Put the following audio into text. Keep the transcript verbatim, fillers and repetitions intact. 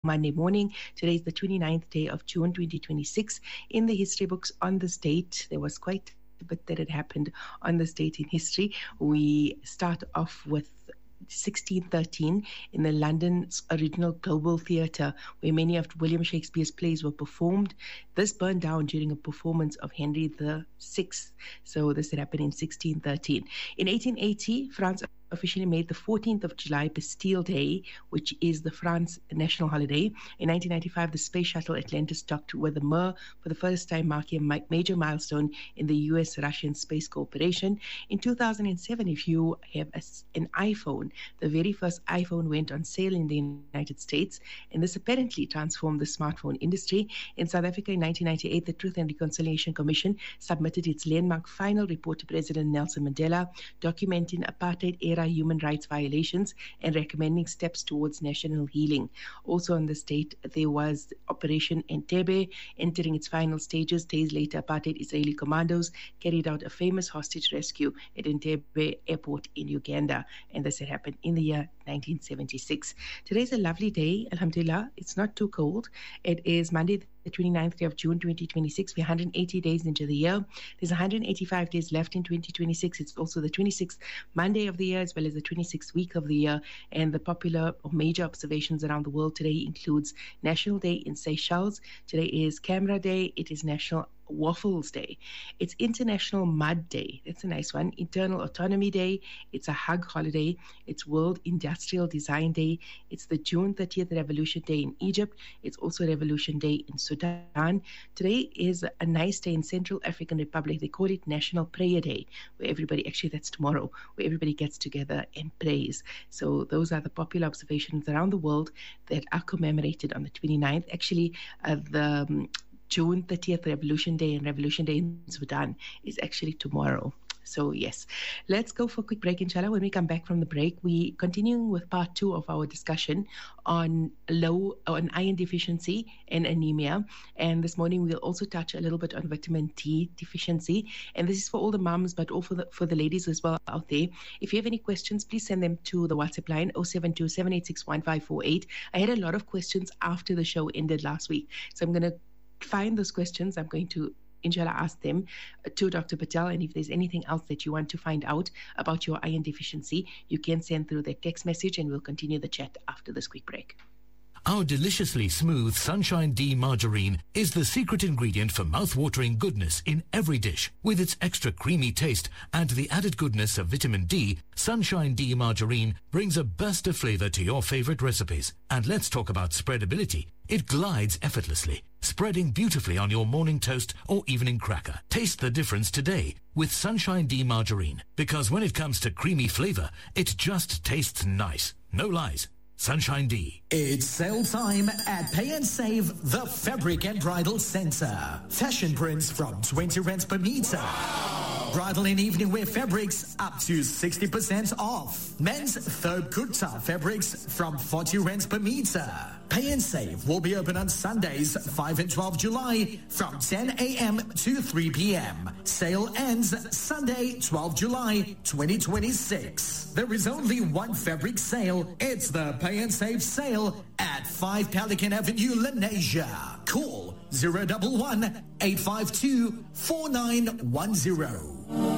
Monday morning. Today is the twenty-ninth day of June twenty twenty-six. In the history books on this date, there was quite a bit that had happened on this date in history. We start off with sixteen thirteen in the London's original Global Theatre, where many of William Shakespeare's plays were performed. This burned down during a performance of Henry the Sixth. So this had happened in sixteen thirteen. In eighteen eighty, France officially made the fourteenth of July Bastille Day, which is the France national holiday. In nineteen ninety-five, the space shuttle Atlantis docked with the Mir for the first time, marking a major milestone in the U S Russian space cooperation. In two thousand seven, if you have a, an iPhone, the very first iPhone went on sale in the United States, and this apparently transformed the smartphone industry. In South Africa in nineteen ninety-eight, the Truth and Reconciliation Commission submitted its landmark final report to President Nelson Mandela, documenting apartheid-era human rights violations and recommending steps towards national healing. Also on this date, there was Operation Entebbe entering its final stages. Days later, apartheid Israeli commandos carried out a famous hostage rescue at Entebbe Airport in Uganda, and this had happened in the year nineteen seventy-six. Today's a lovely day, alhamdulillah. It's not too cold. It is Monday, the twenty-ninth day of June twenty twenty-six. We're one hundred eighty days into the year. There's one hundred eighty-five days left in twenty twenty-six. It's also the twenty-sixth Monday of the year, as well as the twenty-sixth week of the year. And the popular or major observations around the world today includes National Day in Seychelles. Today is Camera Day. It is National Waffles Day. It's International Mud Day. That's a nice one. Internal Autonomy Day. It's a hug holiday. It's World Industrial Design Day. It's the June thirtieth Revolution Day in Egypt. It's also Revolution Day in Sudan. Today is a nice day in Central African Republic. They call it National Prayer Day, where everybody, actually that's tomorrow, where everybody gets together and prays. So those are the popular observations around the world that are commemorated on the twenty-ninth. Actually, uh, the um, June thirtieth Revolution Day and Revolution Day in Sudan is actually tomorrow. So yes, let's go for a quick break, inshallah. When we come back from the break, we continuing with part two of our discussion on low on iron deficiency and anemia. And this morning we'll also touch a little bit on vitamin D deficiency. And this is for all the moms, but also for the, for the ladies as well out there. If you have any questions, please send them to the WhatsApp line oh seven two, seven eight six, one five four eight. I had a lot of questions after the show ended last week, so I'm going to find those questions. I'm going to, inshallah, ask them to Doctor Patel. And if there's anything else that you want to find out about your iron deficiency, you can send through the text message, and we'll continue the chat after this quick break. Our deliciously smooth Sunshine D margarine is the secret ingredient for mouth-watering goodness in every dish. With its extra creamy taste and the added goodness of vitamin D, Sunshine D margarine brings a burst of flavor to your favorite recipes. And let's talk about spreadability. It glides effortlessly, spreading beautifully on your morning toast or evening cracker. Taste the difference today with Sunshine D margarine, because when it comes to creamy flavor, it just tastes nice. No lies. Sunshine D. It's sale time at Pay and Save, the Fabric and Bridal Center. Fashion prints from twenty rands per meter. Wow. Bridal and evening wear fabrics up to sixty percent off. Men's Thobe Kurta fabrics from forty rands per meter. Pay and Save will be open on Sundays, five and twelve July from ten a.m. to three p.m. Sale ends Sunday, twelve July twenty twenty-six. There is only one fabric sale. It's the Pay and Save sale at five Pelican Avenue, Lenasia. Call zero one one, eight five two, four nine one zero.